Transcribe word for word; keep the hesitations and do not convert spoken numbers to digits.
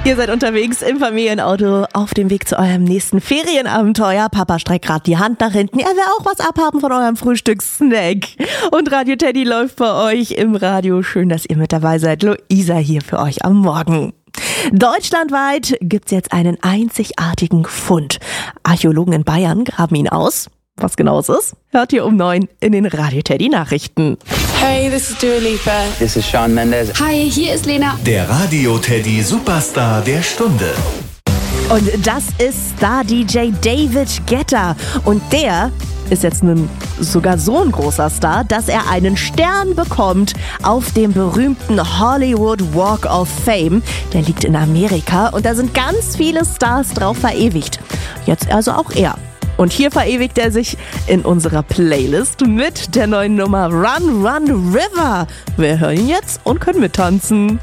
Ihr seid unterwegs im Familienauto auf dem Weg zu eurem nächsten Ferienabenteuer. Papa streckt gerade die Hand nach hinten. Er will auch was abhaben von eurem Frühstückssnack. Und Radio Teddy läuft bei euch im Radio. Schön, dass ihr mit dabei seid. Luisa hier für euch am Morgen. Deutschlandweit gibt's jetzt einen einzigartigen Fund. Archäologen in Bayern graben ihn aus. Was genau es ist, hört ihr um neun in den Radio Teddy Nachrichten. Hey, this is Dua Lipa. This is Shawn Mendes. Hi, hier ist Lena. Der Radio Teddy Superstar der Stunde. Und das ist Star-D J David Guetta. Und der ist jetzt nun sogar so ein großer Star, dass er einen Stern bekommt auf dem berühmten Hollywood Walk of Fame. Der liegt in Amerika und da sind ganz viele Stars drauf verewigt. Jetzt also auch er. Und hier verewigt er sich in unserer Playlist mit der neuen Nummer Run, Run, River. Wir hören ihn jetzt und können mittanzen.